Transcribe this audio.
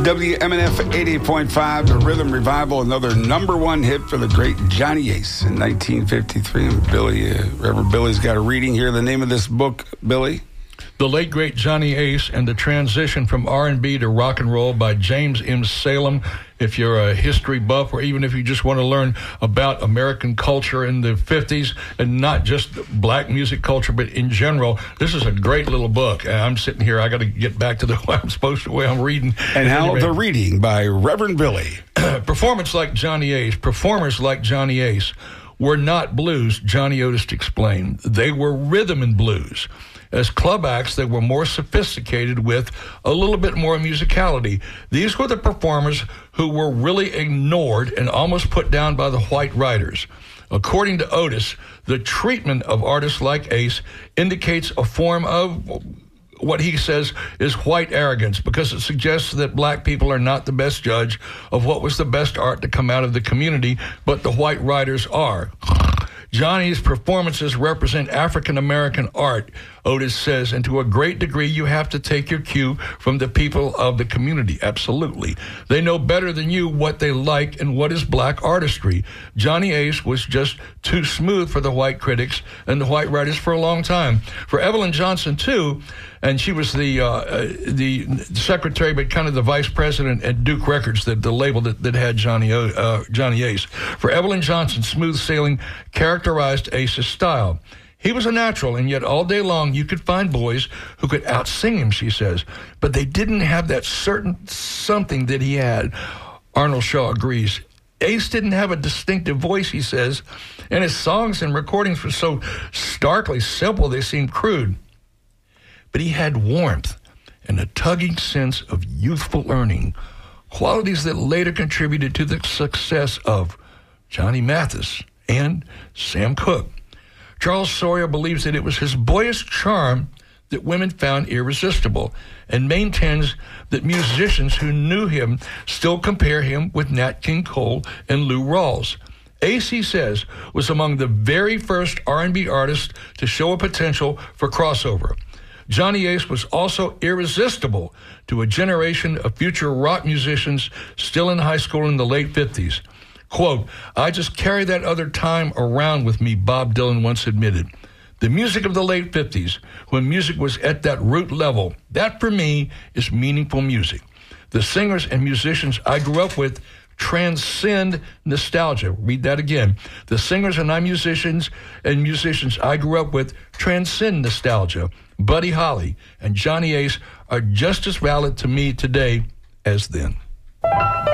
WMNF 88.5, The Rhythm Revival, another number one hit for the great Johnny Ace in 1953. And Billy, Reverend Billy's got a reading here. The name of this book, Billy? The Late Great Johnny Ace and the Transition from R&B to Rock and Roll by James M. Salem. If you're a history buff, or even if you just want to learn about American culture in the 50s, and not just black music culture, but in general, this is a great little book. I'm sitting here, I got to get back to the way I'm reading. And how the reading by Reverend Billy. Performers like Johnny Ace were not blues, Johnny Otis explained. They were rhythm and blues. As club acts, they were more sophisticated with a little bit more musicality. These were the performers who were really ignored and almost put down by the white writers. According to Otis, the treatment of artists like Ace indicates a form of what he says is white arrogance, because it suggests that black people are not the best judge of what was the best art to come out of the community, but the white writers are. Johnny's performances represent African-American art, Otis says, and to a great degree you have to take your cue from the people of the community. Absolutely. They know better than you what they like and what is black artistry. Johnny Ace was just too smooth for the white critics and the white writers for a long time. For Evelyn Johnson, too, and she was the secretary, but kind of the vice president at Duke Records, the label that had Johnny Ace. For Evelyn Johnson, smooth sailing characterized Ace's style. He was a natural, and yet all day long you could find boys who could outsing him, she says. But they didn't have that certain something that he had. Arnold Shaw agrees. Ace didn't have a distinctive voice, he says, and his songs and recordings were so starkly simple they seemed crude. But he had warmth and a tugging sense of youthful learning, qualities that later contributed to the success of Johnny Mathis and Sam Cooke. Charles Sawyer believes that it was his boyish charm that women found irresistible, and maintains that musicians who knew him still compare him with Nat King Cole and Lou Rawls. Ace, he says, was among the very first R&B artists to show a potential for crossover. Johnny Ace was also irresistible to a generation of future rock musicians still in high school in the late 50s. Quote, "I just carry that other time around with me," Bob Dylan once admitted. The music of the late 50s, when music was at that root level, that for me is meaningful music. The singers and musicians I grew up with transcend nostalgia. Read that again. The singers and musicians I grew up with transcend nostalgia. Buddy Holly and Johnny Ace are just as valid to me today as then.